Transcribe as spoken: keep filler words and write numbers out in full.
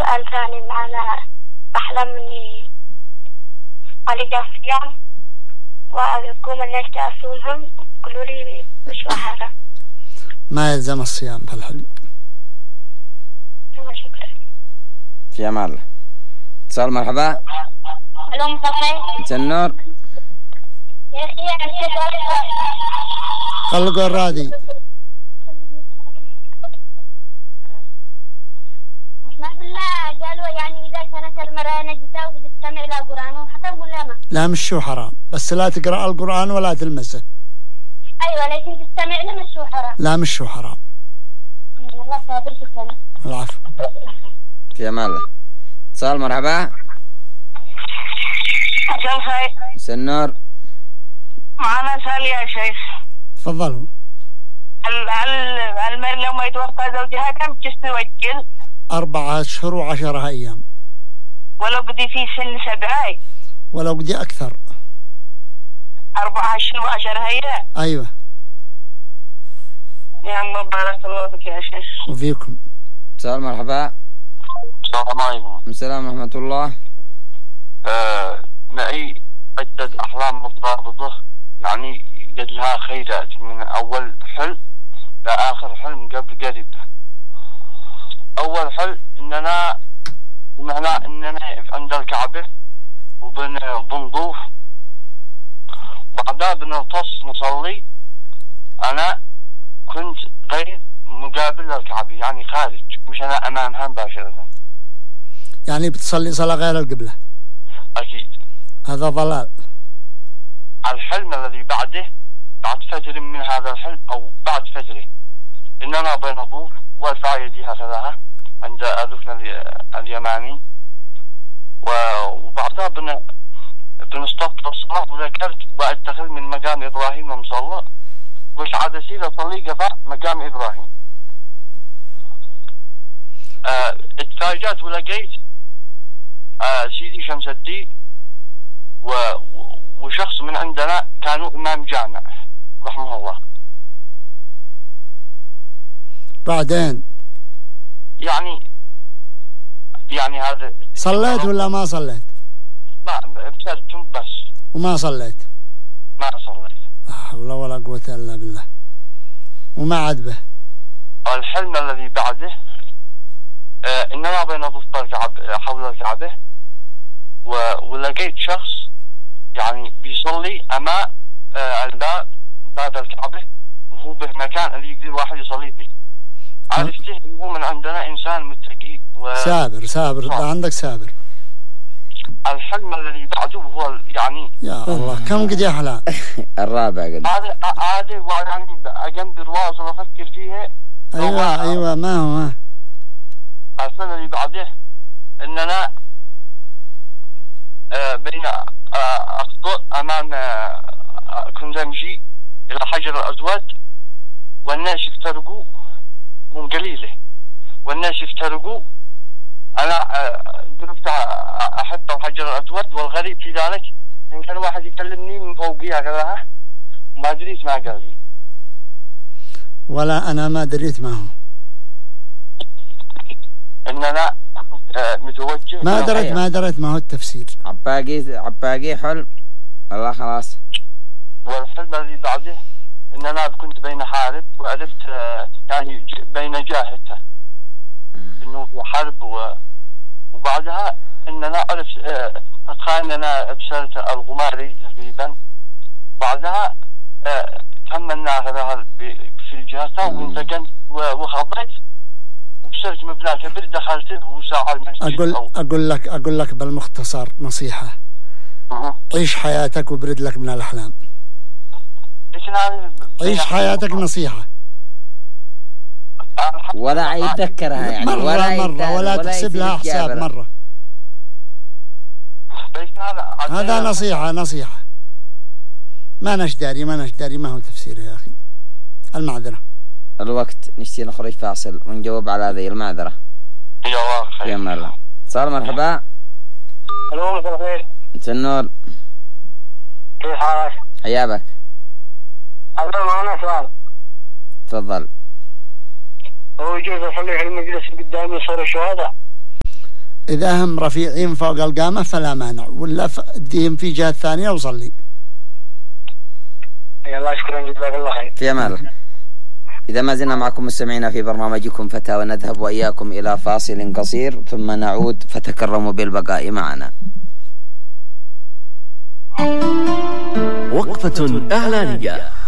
سؤال ثاني معنا. أحلم إني عليها صيام وأقوم الناس أصولهم يقولوا لي مش محرم. ما يلزم الصيام في الحلم. شكرا. في أمان الله. اتصال مرحبا. ألو مصطفى. تنور. يا أخي أنت سؤال. خلقوا الرادي. ما بالله قالوا يعني إذا كانت المرأة نجسة وبتستمع إلى القرآن حرام ولا ما؟ لا مش شو حرام، بس لا تقرأ القرآن ولا تلمسه. أيوة لكن تستمع له مش شو حرام. لا مش شو حرام. الله صابر شكرا. العفو. في أمان الله. اتصال مرحبا. مساء الخير. مساء النور. معنا سؤال يا شيخ. تفضلوا. هل هل المرء لما يتوفى زوجها كم تستوجل؟ أربعة أشهر وعشرة أيام. ولو بدي في سن سبعة. ولو بدي أكثر. أربعة أشهر وعشرة أيام. أيوة. يا عم بارك الله فيك يا شيخ. وفيكم. اتصال مرحبا. السلام عليكم. السلام ورحمة الله. آه معي عدة أحلام مترابطة، يعني قد لها خيرات من أول حلم لآخر حلم قبل قريب. أول حلم إننا إننا إننا عند الكعبة وبنطوف، بعدها بنغطس نصلي. أنا كنت غير مقابل للكعبة، يعني خارج، مش أنا أمامها مباشرة. يعني بتصلي صلاة غير القبلة. أكيد. هذا ضلال. الحلم الذي بعده بعد فترة من هذا الحلم أو بعد فترة إننا بنطوف وارفع يدي هكذا عند الركن اليماني، وبعدها بن بنستطيع الصلاة. وذكرت واتخذ من مقام إبراهيم مصلى، وش عاد أسير أصلي قفا مقام إبراهيم. أه اتفاجأت ولقيت أه سيدي شمس الدين و... وشخص من عندنا كانوا إمام جامع رحمه الله. بعدين يعني يعني هذا صليت ولا ما صليت؟ لا ابتدتم بس وما صليت. ما صليت. لا حول ولا قوة إلا بالله. وما عاد به. الحلم الذي بعده آه إننا بنطوف بالكعبة حول الكعبة، و... ولقيت شخص يعني بيصلي أمام آه الباب باب الكعبة، وهو بالمكان اللي يقدر واحد يصلي فيه. عرفته هو من عندنا إنسان متقي و... سابر سابر ده عندك سابر. الحلم الذي بعده هو يعني يا الله كم قد يحلى. الرابع قد. هذا هذا ويعني أجنب الرواز وأفكر فيها. أيوة أيوة ما هو ما. الحلم الذي بعده إننا آه بين آه أخطاء أمام آه كنت أمشي إلى حجر الأسود والناس يفترقوا هم قليلة والناس يفترقوا. أنا قلت أحط الحجر الأسود، والغريب في ذلك إن كان واحد يكلمني من فوقي هكذا ما دريت ما قال لي. ولا أنا ما دريت ما هو. إننا متوجه ما دريت ما دريت ما هو التفسير. عباقي عباقي حلم. الله خلاص. والحلم الذي بعده إننا كنت بين حارب وعرفت يعني بين جاهدته إنه في حرب، و... وبعدها إننا عرفت أتخيل أننا بسرت الغماري تقريبا. بعدها كملنا هذا في الجهة وانتقلت وخضيت وبسرت مبنى كبير دخلت وساعة المسجد. أقول أو... أقول لك أقول لك بالمختصر نصيحة. أه. عيش حياتك وبرد لك من الأحلام. عيش حياتك نصيحة. ولا يتذكرها يعني مرة ولا مرة ولا تحسب لها حساب مرة. هذا نصيحة نصيحة. ما نشداري ما نشداري ما هو تفسيره يا أخي. المعذرة. الوقت نشتي نخرج فاصل ونجاوب على هذه المعذرة. يا الله خير. يا مرة. صار مرحبا. الو مساء الخير. مساء النور. كيف حالك؟ حيابك. أنا معنا سؤال. تفضل. هو يجوز أصلي في المجلس قدامي صور الشهداء؟ إذا هم رفيعين فوق القامة فلا مانع، ولا اديهم في جهة ثانية وصلي. الله شكرا جزاك الله خير. في أمان الله. إذا ما زلنا معكم مستمعينا في برنامجكم فتى، ونذهب وإياكم إلى فاصل قصير ثم نعود، فتكرموا بالبقاء معنا. وقفة إعلانية.